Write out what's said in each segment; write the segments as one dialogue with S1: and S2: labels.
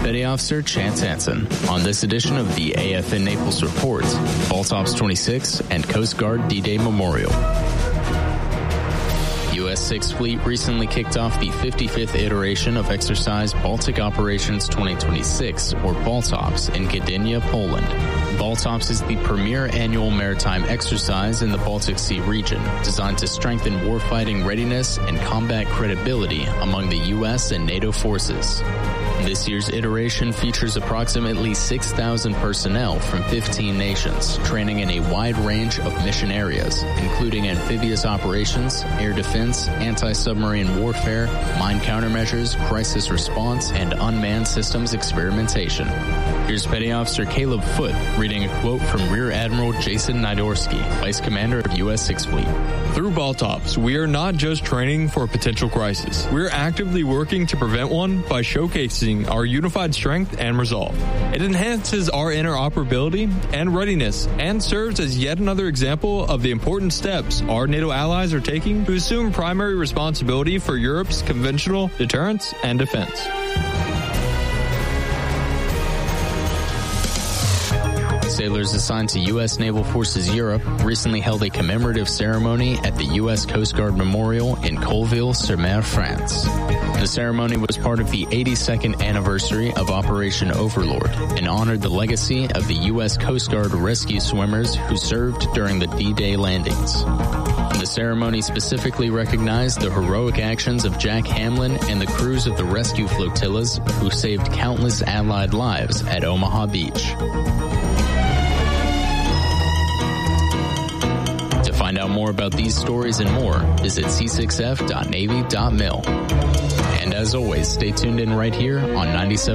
S1: Petty Officer Chance Hansen. On this edition of the AFN Naples Report, Baltops 26 and Coast Guard D-Day Memorial. U.S. Sixth Fleet recently kicked off the 55th iteration of Exercise Baltic Operations 2026, or Baltops, in Gdynia, Poland. Baltops is the premier annual maritime exercise in the Baltic Sea region, designed to strengthen warfighting readiness and combat credibility among the U.S. and NATO forces. This year's iteration features approximately 6,000 personnel from 15 nations, training in a wide range of mission areas, including amphibious operations, air defense, anti-submarine warfare, mine countermeasures, crisis response, and unmanned systems experimentation. Here's Petty Officer Caleb Foote reading a quote from Rear Admiral Jason Nidorsky, Vice Commander of U.S. Sixth Fleet.
S2: Through Baltops, we are not just training for a potential crisis. We're actively working to prevent one by showcasing our unified strength and resolve. It enhances our interoperability and readiness and serves as yet another example of the important steps our NATO allies are taking to assume primary responsibility for Europe's conventional deterrence and defense.
S1: Sailors assigned to U.S. Naval Forces Europe recently held a commemorative ceremony at the U.S. Coast Guard Memorial in Colville-sur-Mer, France. The ceremony was part of the 82nd anniversary of Operation Overlord and honored the legacy of the U.S. Coast Guard rescue swimmers who served during the D-Day landings. The ceremony specifically recognized the heroic actions of Jack Hamlin and the crews of the rescue flotillas who saved countless Allied lives at Omaha Beach. To find out more about these stories and more, visit c6f.navy.mil. And as always, stay tuned in right here on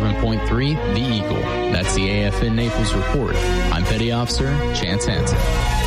S1: 97.3 The Eagle. That's the AFN Naples Report. I'm Petty Officer Chance Hansen.